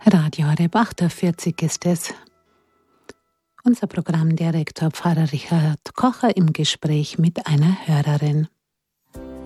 Radio Horeb 48 ist es. Unser Programmdirektor Pfarrer Richard Kocher im Gespräch mit einer Hörerin.